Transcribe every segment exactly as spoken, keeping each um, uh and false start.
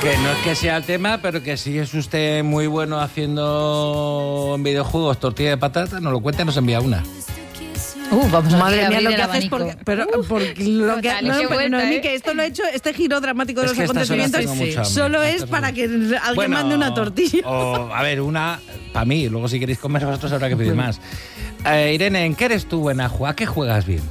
Que no es que sea el tema, pero que si es usted muy bueno haciendo en videojuegos tortilla de patata, nos lo cuenta y nos envía una. Uh, vamos a Madre mía, lo que haces abanico. porque, pero, porque lo que Total, no, qué pero vuelta, Noemí, ¿eh? que esto lo he hecho, este giro dramático de Es los que estas horas acontecimientos tengo mucha hambre. solo es Estas para horas. que alguien Bueno, mande una tortilla. O, a ver, una para mí, luego si queréis comer vosotros habrá que pedir más. Eh, Irene, ¿en qué eres tú buena? ¿A qué juegas bien?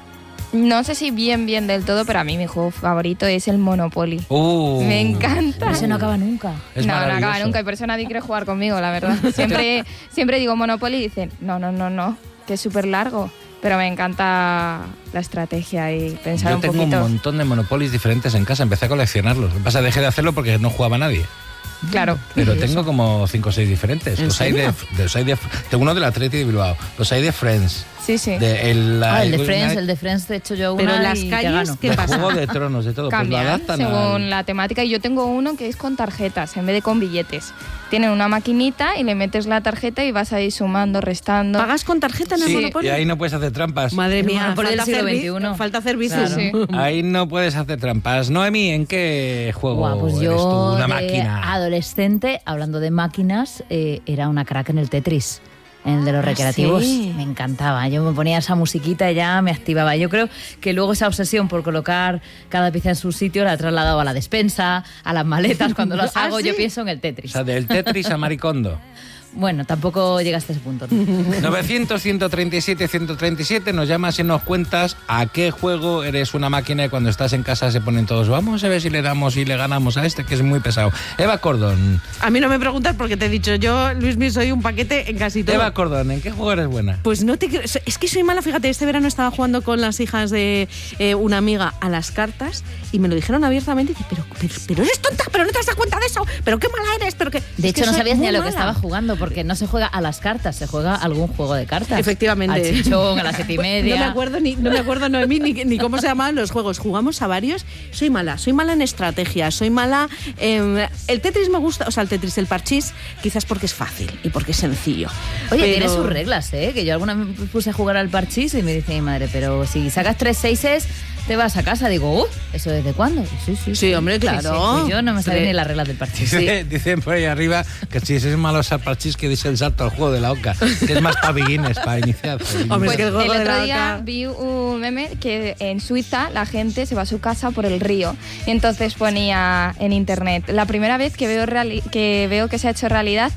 No sé si bien, bien del todo, pero a mí mi juego favorito es el Monopoly. Uh, Me encanta. Ese no acaba nunca. Es no, no maravilloso. acaba nunca y por eso nadie quiere jugar conmigo, la verdad. Siempre, siempre digo Monopoly y dicen, no, no, no, no, que es súper largo. Pero me encanta la estrategia y pensar Yo un tengo poquito. un montón de Monopolies diferentes en casa, empecé a coleccionarlos. Lo que pasa es que dejé de hacerlo porque no jugaba nadie. Claro. Pero tengo como cinco o seis diferentes. ¿En Los hay de, serio? de- los hay de, tengo uno del Atleti de Bilbao, los hay de Friends. Sí, sí. De el, Ah, el de el- Friends, una- el de Friends te he hecho yo una Pero en las y te calles, gano. ¿qué de pasa? Juego de Tronos, de todo. Pues lo Cambian adaptan según al- la temática. Y yo tengo uno que es con tarjetas en vez de con billetes. Tienen una maquinita y le metes la tarjeta y vas ahí sumando, restando. ¿Pagas con tarjeta en el Sí, Monopoly? y ahí no puedes hacer trampas. Madre El mía, Monopoly falta del siglo hacer, vi- veintiuno. falta hacer bicis. Claro. Sí. Ahí no puedes hacer trampas. Noemi, ¿en qué juego Guau, pues eres yo tú? Una de máquina. adolescente, hablando de máquinas, eh, era una crack en el Tetris. En el de los Ah, recreativos. ¿sí? Me encantaba. Yo me ponía esa musiquita y ya me activaba. Yo creo que luego esa obsesión por colocar cada pieza en su sitio la he trasladado a la despensa, a las maletas. Cuando las ¿Ah, hago, sí? yo pienso en el O Tetris. sea, del Tetris a Maricondo. Bueno, tampoco llegaste a ese punto. ¿no? novecientos, ciento treinta y siete, ciento treinta y siete, nos llamas y nos cuentas a qué juego eres una máquina y cuando estás en casa se ponen todos, vamos a ver si le damos y le ganamos a este que es muy pesado. Eva Cordón. A mí no me preguntas porque te he dicho yo, Luismi, soy un paquete en casi todo. Eva Cordón, ¿en qué juego eres buena? Pues no te quiero- es que soy mala, fíjate, este verano estaba jugando con las hijas de eh, una amiga a las cartas y me lo dijeron abiertamente y dice, pero, pero, pero eres tonta, pero no te has dado cuenta de eso, pero qué mala eres, pero que... De es que hecho, no soy sabías ni a muy lo que mala. estaba jugando, porque no se juega a las cartas, se juega a algún juego de cartas. Efectivamente. Al chichón, a las siete y media. No me acuerdo ni, no me acuerdo Noemí, ni, ni cómo se llamaban los juegos. Jugamos a varios. Soy mala, soy mala en estrategia, soy mala. Eh, el Tetris me gusta, o sea, el Tetris, el parchís, quizás porque es fácil y porque es sencillo. Oye, Pero- tiene sus reglas, ¿eh? Que yo alguna vez me puse a jugar al parchís y me dice mi madre, pero si sacas tres seises, te vas a casa. Digo, uh, ¿eso desde cuándo? Sí, sí. Sí, hombre, claro. Y yo no me sabía Sí. ni las reglas del parchís. Dice- Dicen por ahí arriba que si es malo al parchís que dice el salto al juego de la oca, que es más para beginners, para iniciar. Hombre, Pues es que el el juego de la otro día oca- vi un meme que en Suiza la gente se va a su casa por el río. Y entonces ponía en internet, la primera vez que veo, reali- que, veo que se ha hecho realidad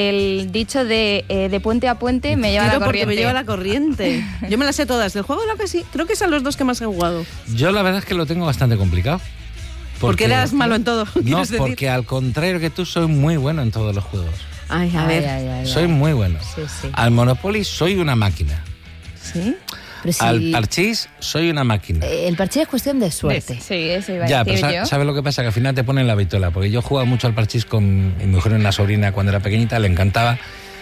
el dicho de, eh, de puente a puente me lleva Claro, la porque corriente. me lleva la corriente. Yo me las sé todas. Del juego de la oca sí, creo que son los dos que más he jugado. Yo la verdad es que lo tengo bastante complicado. Porque eras malo en todo, No, ¿quieres decir? porque al contrario que tú, soy muy bueno en todos los juegos. Ay, a Ay, ver. ay, ay, Soy ay. muy bueno. Sí, sí. Al Monopoly soy una máquina. ¿Sí? Pero si- Al parchís soy una máquina. eh, el parchís es cuestión de suerte. Sí, eso iba a Ya, pero decir sa- yo. ¿sabes lo que pasa? Que al final te ponen la vitola. Porque yo jugaba mucho al parchís con mi mujer, una sobrina, cuando era pequeñita, le encantaba.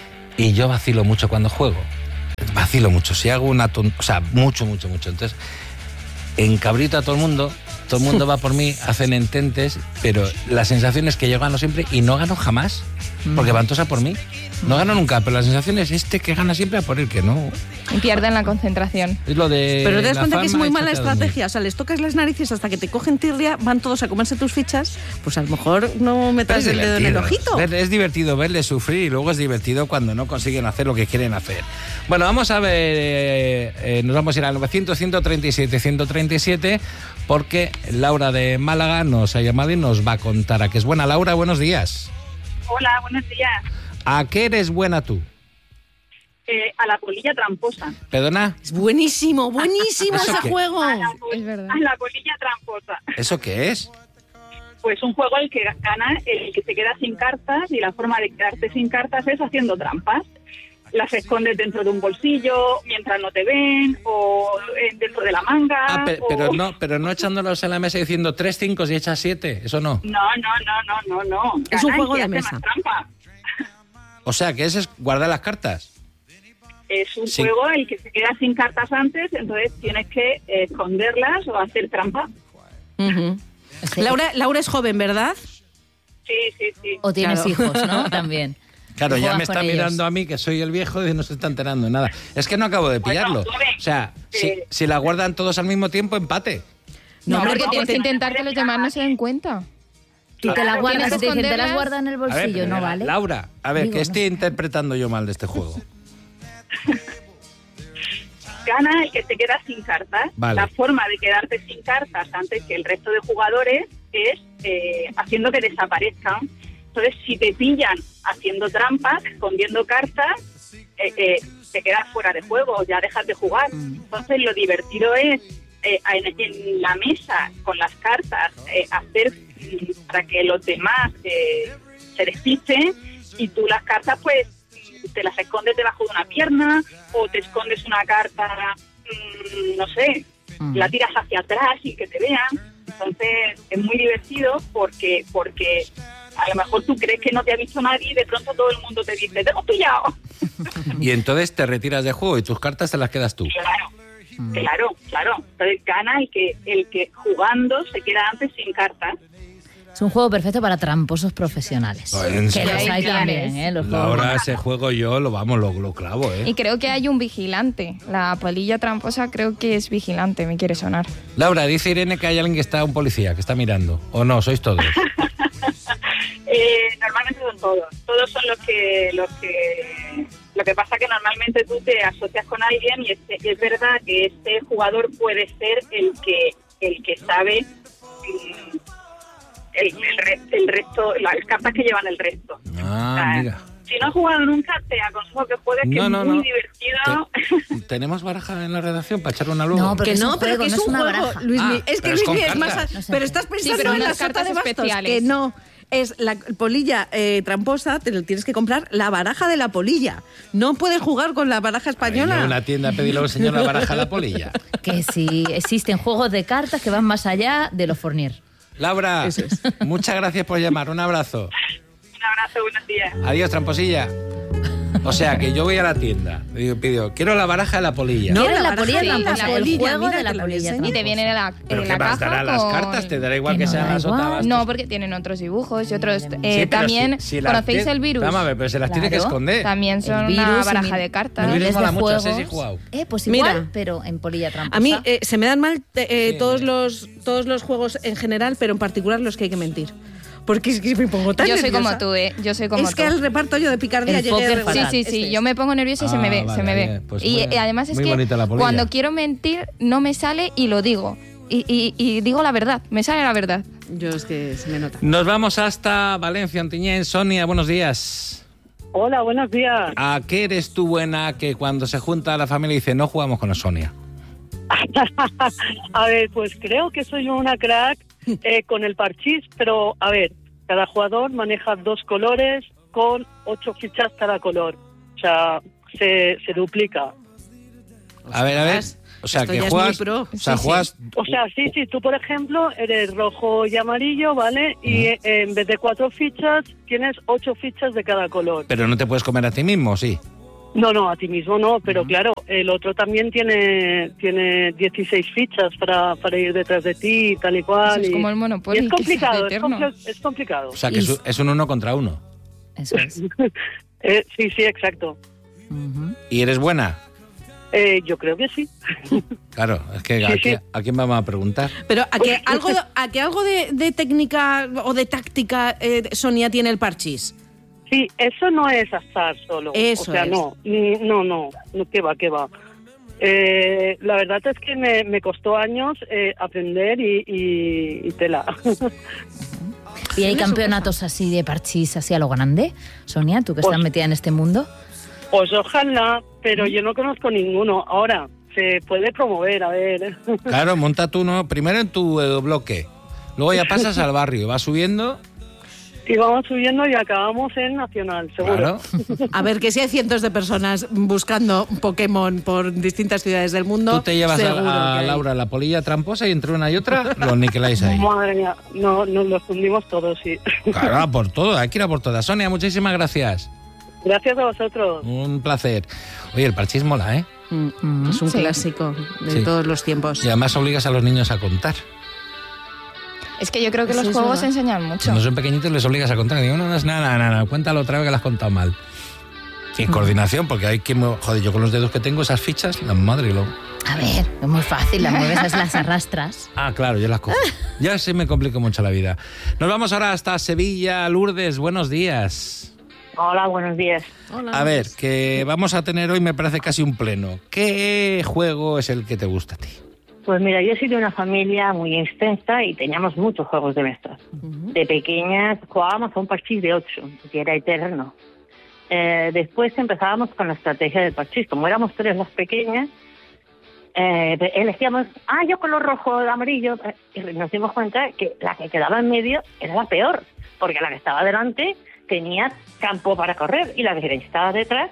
Y yo vacilo mucho cuando juego. Vacilo mucho. Si hago una ton- O sea, mucho, mucho, mucho. Entonces, encabrito a todo el mundo. Todo el mundo va por mí, hacen ententes, pero la sensación es que yo gano siempre y no gano jamás. Porque van todos a por mí. No gano nunca, pero la sensación es este que gana siempre a por el que no. Y pierden la concentración. Es lo de. Pero te das la cuenta que es fama muy mala échate a dormir. estrategia. O sea, les tocas las narices hasta que te cogen tirria, van todos a comerse tus fichas. Pues a lo mejor no Pero metas es el dedo en el divertido. ojito. Ver- Es divertido verles sufrir y luego es divertido cuando no consiguen hacer lo que quieren hacer. Bueno, vamos a ver, eh, eh, nos vamos a ir al novecientos, ciento treinta y siete, ciento treinta y siete porque Laura de Málaga nos ha llamado y nos va a contar a qué es buena. Laura, buenos días. Hola, buenos días. ¿A qué eres buena tú? Eh, a la polilla tramposa. ¿Perdona? Es buenísimo, buenísimo ¿Eso ese qué? juego. A la, pol- Es verdad. a la polilla tramposa. ¿Eso qué es? Pues un juego el que gana el que se queda sin cartas y la forma de quedarte sin cartas es haciendo trampas. Las escondes dentro de un bolsillo mientras no te ven o eh, dentro de la manga. Ah, pe- o- pero no, pero no echándolos en la mesa y diciendo tres cinco y echas siete, eso no. No, no, no, no, no, no. Es un Gana el juego que de hace mesa. más trampa. O sea, que ese es guardar las cartas. Es un Sí. juego el que se queda sin cartas antes, entonces tienes que eh, esconderlas o hacer trampa. Ujú. Sí. Laura, Laura es joven, ¿verdad? Sí, sí, sí. O tienes Claro. hijos, ¿no? También. Claro, Y ya juegas me está con ellos. mirando a mí, que soy el viejo, y no se está enterando de nada. Es que no acabo de Bueno, pillarlo. joven, O sea, si, eh, si la guardan todos al mismo tiempo, empate. No, hombre, porque porque tienes que te- intentar que los demás no se den cuenta. Tú te las Claro, guardas, tienes te que dicen, te las esconderlas. guardas en el A ver, bolsillo, pero no mira, vale. Laura, a ver, Digo, ¿qué no estoy sé. interpretando yo mal de este juego? Gana el que se queda sin cartas. Vale. La forma de quedarte sin cartas antes que el resto de jugadores es eh, haciendo que desaparezcan. Entonces, si te pillan haciendo trampas, escondiendo cartas, eh, eh, te quedas fuera de juego, ya dejas de jugar. Entonces, lo divertido es eh, en, en la mesa con las cartas eh, hacer mm, para que los demás eh, se despisten, y tú las cartas pues te las escondes debajo de una pierna, o te escondes una carta, mmm, no sé, Mm. la tiras hacia atrás y que te vean. Entonces es muy divertido porque porque a lo mejor tú crees que no te ha visto nadie y de pronto todo el mundo te dice, ¡te hemos pillado! Y entonces te retiras de juego y tus cartas te las quedas tú. Claro, claro, claro. Entonces gana el que, el que jugando se queda antes sin cartas. Es un juego perfecto para tramposos profesionales. Ay, ¿en Que serio? los hay Sí, también, ¿eh? Los juegos. Ahora ese juego yo lo vamos, lo, lo clavo, ¿eh? Y creo que hay un vigilante. La polilla tramposa creo que es vigilante, me quiere sonar. Laura, dice Irene que hay alguien que está, un policía, que está mirando. ¿O no? ¿Sois todos? Eh, normalmente son todos. Todos son los que, los que... Lo que pasa que normalmente tú te asocias con alguien y es, es verdad que este jugador puede ser el que, el que sabe... mm, El, el, re- el resto, las cartas que llevan el resto. Ah, O sea, mira. Si no has jugado nunca, te aconsejo que juegues, que No, es no, muy no. divertido. Te- ¿Tenemos baraja en la redacción para echarle una luego? No, pero Que es un no, pero juego, que es no es un una juego, baraja. Luismi. Ah, es que pero es con Luismi es más... cartas. No sé. Pero estás pensando pero en la unas sota cartas de bastos, especiales. que no. Es la polilla eh, tramposa, te lo tienes que comprar la baraja de la polilla. No puedes jugar con la baraja española. En una tienda pedirle al señor la baraja a la polilla. Que sí, existen juegos de cartas que van más allá de los Fournier. Laura, muchas gracias por llamar. Un abrazo. Un abrazo, buenos días. Adiós, tramposilla. O sea, que yo voy a la tienda, digo, pido, quiero la baraja de la polilla. No, ¿Quieres la la baraja polilla de la tramposa? El polilla, juego mira de la que la polilla enseño. Y te viene en la, ¿Pero en qué la más caja dará las con- cartas? ¿Te dará igual Que que no sean da las igual. otavas? No, porque tienen otros dibujos y otros... Sí, eh, pero también, si- si las ¿conocéis tie- el virus? Vamos a ver, pero se las tiene que Claro. esconder. También son El virus una y baraja mi- de cartas. El virus miles mola de mucho, juegos. ese sí he jugado. Eh, pues Mira. igual, pero en polilla tramposa. A mí eh, se me dan mal eh, Sí, todos, mira. los, todos los juegos en general, pero en particular los que hay que mentir. Porque es que me pongo tan Yo soy nerviosa. como tú, ¿eh? Yo soy como Es tú. que al reparto yo de picardía El llegué póker regular. Sí, fatal. sí, Este sí. es. Yo me pongo nerviosa y se me Ah, ve, vale, se me ve. bien, pues y muy- eh, además es muy que bonita la polilla. cuando quiero mentir no me sale y lo digo. Y, y- y digo la verdad, me sale la verdad. Yo es que se me nota. Nos vamos hasta Valencia, Ontinyent. Sonia, buenos días. Hola, buenos días. ¿A qué eres tú buena que cuando se junta la familia dice no jugamos con la Sonia? A ver, pues creo que soy una crack eh, con el parchís, pero a ver, cada jugador maneja dos colores con ocho fichas cada color. O sea, se, se duplica. A ver, a ver. O sea, Esto que ya es juegas. muy pro. O sea, Sí, sí. juegas. O sea, sí, sí, tú por ejemplo eres rojo y amarillo, ¿vale? Y eh, en vez de cuatro fichas, tienes ocho fichas de cada color. Pero no te puedes comer a ti mismo, sí. No, no, a ti mismo no, pero claro, el otro también tiene tiene dieciséis fichas para, para ir detrás de ti y tal y cual. Eso es y- como el Monopoly, y es que es complicado, es, eterno. compl- es complicado. O sea, que Y- es, un- es un uno contra uno. Eso es. Eh, sí, sí, exacto. Ujú. ¿Y eres buena? Eh, yo creo que sí. Claro, es que Sí, ¿a, sí. quién- ¿a quién vamos a preguntar? Pero a que algo, de- a que algo de, de técnica o de táctica eh, Sonia tiene el parchís. Sí, eso no es azar solo. Eso o sea, es. no, ni- no, no, no, que va, que va. Eh, la verdad es que me, me costó años eh, aprender y, y- y tela. ¿Y hay campeonatos así de parchís, así a lo grande? Sonia, tú que estás Pues- metida en este mundo. Pues ojalá, pero yo no conozco ninguno. Ahora, se puede promover, a ver. Claro, monta tú, ¿no? Primero en tu eh, bloque. Luego ya pasas al barrio, vas subiendo. Y vamos subiendo y acabamos en Nacional, seguro. Claro. A ver, que si hay cientos de personas buscando Pokémon por distintas ciudades del mundo. Tú te llevas seguro a, a que hay. Laura la polilla tramposa y entre una y otra los niqueláis ahí. Madre mía, no, nos los fundimos todos, sí. Claro, a por todo, hay que ir a por todas. Sonia, muchísimas gracias. Gracias a vosotros. Un placer. Oye, el parchís mola, ¿eh? Mm, mm, es un Sí. clásico de Sí. todos los tiempos. Y además obligas a los niños a contar. Es que yo creo que Sí, los es juegos verdad. enseñan mucho. Cuando son pequeñitos les obligas a contar. Digo, no, no es nada, nada, nada, cuéntalo otra vez que lo has contado mal. Y coordinación, porque hay que... Joder, yo con los dedos que tengo, esas fichas, la madre lo... A ver, es muy fácil, las mueves, es las arrastras. Ah, claro, yo las cojo. Ya se me complica mucho la vida. Nos vamos ahora hasta Sevilla. Lourdes, buenos días. Hola, buenos días. Hola. A ver, que vamos a tener hoy, me parece casi un pleno. ¿Qué juego es el que te gusta a ti? Pues mira, yo soy de una familia muy extensa y teníamos muchos juegos de mesa. Uh-huh. De pequeñas jugábamos a un parchís de ocho, que era eterno. Eh, después empezábamos con la estrategia del parchís. Como éramos tres las pequeñas, eh, elegíamos, ah, yo color rojo, amarillo, eh, y nos dimos cuenta que la que quedaba en medio era la peor, porque la que estaba delante tenía campo para correr y la que estaba detrás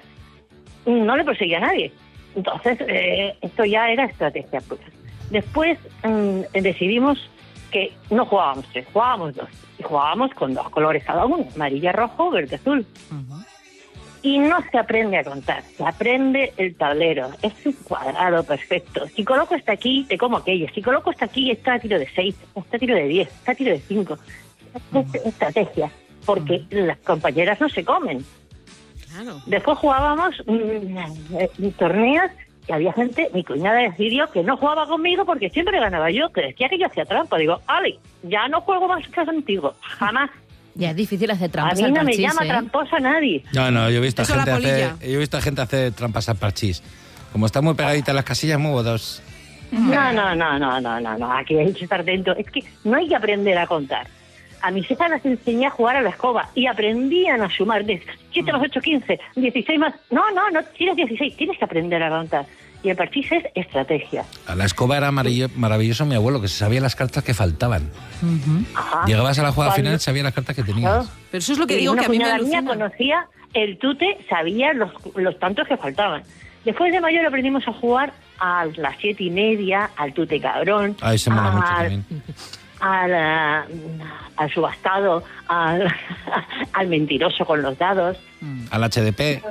no le perseguía a nadie. Entonces, eh, esto ya era estrategia pura. Después eh, decidimos que no jugábamos tres, jugábamos dos. Y jugábamos con dos colores cada uno, amarilla, rojo, verde, azul. Uh-huh. Y no se aprende a contar, se aprende el tablero. Es un cuadrado perfecto. Si coloco esta aquí, te como aquella. Si coloco esta aquí, está a tiro de seis, está a tiro de diez, está a tiro de cinco. Es estrategia, porque las compañeras no se comen. Claro. Después jugábamos mmm, torneos y había gente, mi cuñada decidió que no jugaba conmigo porque siempre ganaba yo, que decía que yo hacía trampa. Digo, Ale, ya no juego más que contigo, jamás. Ya es difícil hacer trampas. A mí no al me parchís, llama ¿eh? tramposa nadie. No, no, yo he visto a Eso gente la hacer, polilla. yo he visto a gente hacer trampas al parchís. Como está muy pegadita las casillas, muevo dos. No, no, no, no, no, no, no, aquí hay que estar atento. Es que no hay que aprender a contar. A mis hijas las enseñé a jugar a la escoba y aprendían a sumar de siete más ocho, quince, dieciséis más... No, no, no tienes dieciséis, tienes que aprender a contar. Y el parchís es estrategia. A la escoba era maravilloso mi abuelo, que se sabía las cartas que faltaban. Uh-huh. Ajá. Llegabas a la jugada Cuando... final, sabía las cartas que tenías. Claro. Pero eso es lo que y digo, una que a mí me cuñada mía alucina. conocía el tute, sabía los, los tantos que faltaban. Después de mayor aprendimos a jugar a las siete y media, al tute cabrón. Ay, se mola al, mucho también. Al, al subastado, al, al mentiroso con los dados. Al H D P.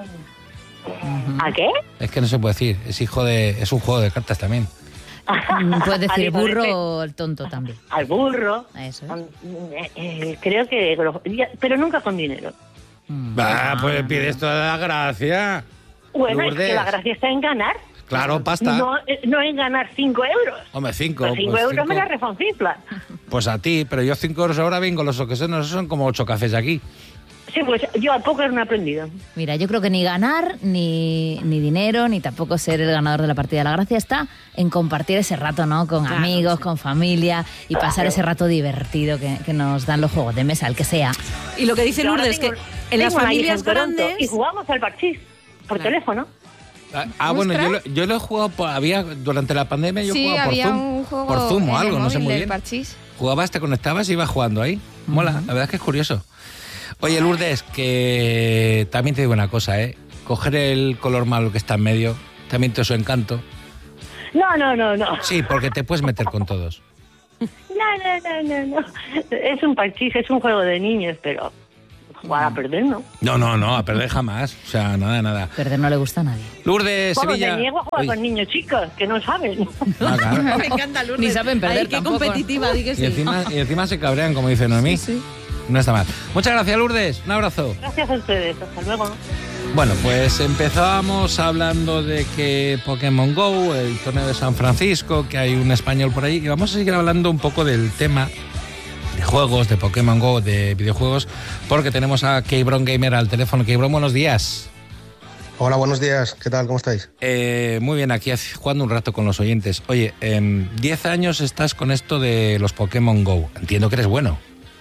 ¿A qué? Es que no se puede decir, es hijo de, es un juego de cartas también. Puedes decir Al hijo de burro Pe- o el tonto también. Al burro. Eso es. Eh, eh, creo que... Pero nunca con dinero. Va, pues pides toda la gracia. Bueno, Lourdes. es que la gracia está en ganar. Claro, pasta. No, eh, no en ganar cinco euros. Hombre, cinco. Por cinco pues euros cinco. me la refoncifla. Pues a ti, pero yo cinco euros ahora vengo, los que son, son como ocho cafés aquí. Sí, pues yo al póker no he aprendido. Mira, yo creo que ni ganar, ni, ni dinero, ni tampoco ser el ganador de la partida. La gracia está en compartir ese rato, ¿no? Con Claro, amigos, sí. con familia y pasar Claro. ese rato divertido que, que nos dan los juegos de mesa, el que sea. Y lo que dice Yo ahora Lourdes, tengo- que en las tengo una hija familias en Toronto grandes... y jugamos al parchís por Claro. teléfono. Ah, ah, bueno, yo lo, yo lo he jugado, por, había durante la pandemia yo Sí, jugaba por había Zoom. un juego por Zoom o en el algo, no sé móvil muy del bien. parchís. Jugabas, te conectabas y ibas jugando ahí. Mola, la verdad es que es curioso. Oye, Lourdes, que también te digo una cosa, ¿eh? Coger el color malo que está en medio también tiene su encanto. No, no, no, no. Sí, porque te puedes meter con todos. No, no, no, no, no. Es un parchís, es un juego de niños, pero jugar a perder, ¿no? No, no, no, a perder jamás. O sea, nada, nada. Perder no le gusta a nadie. Lourdes, Vamos, Sevilla. me niego a jugar Uy. con niños chicos, que no saben. Ah, claro. Me encanta Lourdes. Ni saben perder Ay, qué tampoco. competitiva, di que sí. Y encima, y encima se cabrean, como dice Noemí. Sí, sí. No está mal. Muchas gracias, Lourdes. Un abrazo. Gracias a ustedes, hasta luego. Bueno, pues empezábamos hablando de que Pokémon Go, el torneo de San Francisco, que hay un español por ahí, y vamos a seguir hablando un poco del tema de juegos, de Pokémon Go, de videojuegos, porque tenemos a Keybron Gamer al teléfono. Keybron, buenos días. Hola, buenos días. ¿Qué tal? ¿Cómo estáis? Eh, muy bien, aquí jugando un rato con los oyentes. Oye, en diez años estás con esto de los Pokémon Go. Entiendo que eres bueno.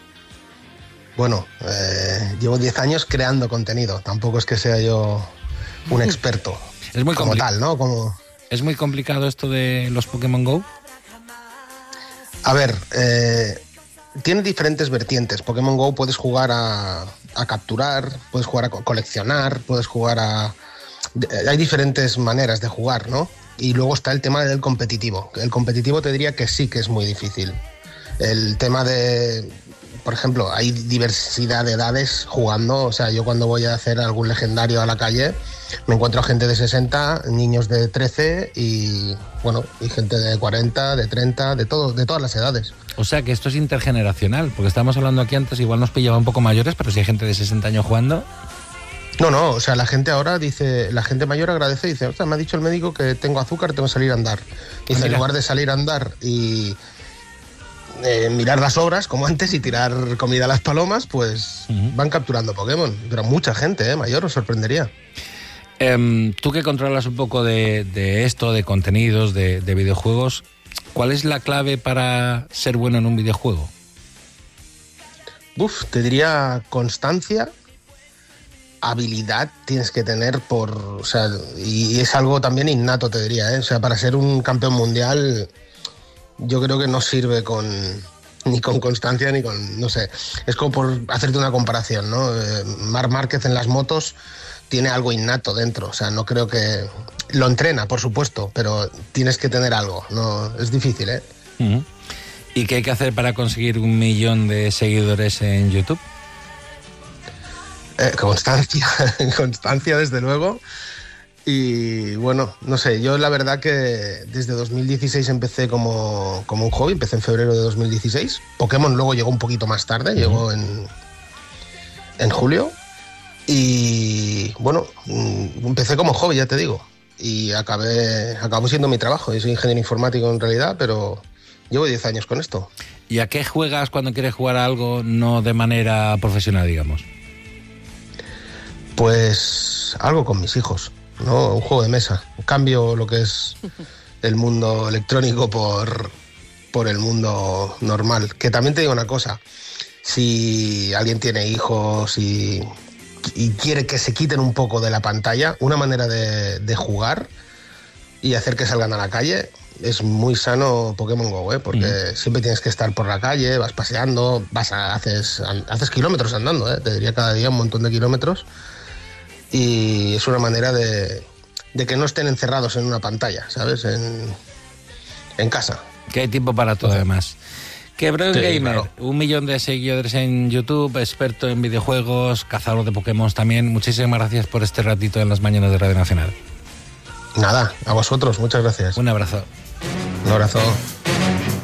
Bueno, eh, llevo diez años creando contenido. Tampoco es que sea yo un experto. Es muy como compli- tal, ¿no? Como... ¿Es muy complicado esto de los Pokémon Go? A ver, eh, tiene diferentes vertientes. Pokémon Go puedes jugar a, a capturar, puedes jugar a co- coleccionar, puedes jugar a... de- Hay diferentes maneras de jugar, ¿no? Y luego está el tema del competitivo. El competitivo te diría que sí que es muy difícil. El tema de... Por ejemplo, hay diversidad de edades jugando. O sea, yo cuando voy a hacer algún legendario a la calle, me encuentro gente de sesenta, niños de trece y, bueno, y gente de cuarenta, de treinta, de todo, de todas las edades. O sea que esto es intergeneracional, porque estábamos hablando aquí antes, igual nos pillaba un poco mayores, pero si hay gente de sesenta años jugando... No, no, o sea, la gente ahora dice, la gente mayor agradece y dice, o sea, me ha dicho el médico que tengo azúcar, tengo que salir a andar. Dice, en lugar de salir a andar y eh, mirar las obras, como antes, y tirar comida a las palomas, pues uh-huh. van capturando Pokémon. Pero mucha gente, eh, mayor, os sorprendería. Um, tú que controlas un poco de, de esto, de contenidos, de, de videojuegos, ¿cuál es la clave para ser bueno en un videojuego? Uf, te diría constancia, habilidad tienes que tener por, o sea, y es algo también innato, te diría, ¿eh? O sea, para ser un campeón mundial, yo creo que no sirve con ni con constancia ni con, no sé, es como por hacerte una comparación, ¿no? Eh, Marc Márquez en las motos tiene algo innato dentro, o sea, no creo que lo entrena, por supuesto, pero tienes que tener algo, no, es difícil, ¿eh? Uh-huh. ¿Y qué hay que hacer para conseguir un millón de seguidores en YouTube? Eh, constancia, constancia desde luego. Y bueno, no sé, yo la verdad que desde dos mil dieciséis empecé como, como un hobby, empecé en febrero de dos mil dieciséis. Pokémon luego llegó un poquito más tarde, uh-huh. llegó en, en julio. Y bueno, empecé como hobby, ya te digo. Y acabé, acabó siendo mi trabajo. Yo soy ingeniero informático en realidad, pero llevo diez años con esto. ¿Y a qué juegas cuando quieres jugar a algo no de manera profesional, digamos? Pues algo con mis hijos, ¿no? Un juego de mesa. Cambio lo que es el mundo electrónico por, por el mundo normal. Que también te digo una cosa, si alguien tiene hijos y, y quiere que se quiten un poco de la pantalla, una manera de, de jugar y hacer que salgan a la calle es muy sano Pokémon Go, ¿eh? Porque mm. siempre tienes que estar por la calle, vas paseando, vas a, haces, haces kilómetros andando, ¿eh? Te diría cada día un montón de kilómetros. Y es una manera de, de que no estén encerrados en una pantalla, ¿sabes? En, en casa. Que hay tiempo para todo, además. Que Brown sí, Gamer, claro. Un millón de seguidores en YouTube, experto en videojuegos, cazador de Pokémon también. Muchísimas gracias por este ratito en las mañanas de Radio Nacional. Nada, a vosotros, muchas gracias. Un abrazo. Un abrazo.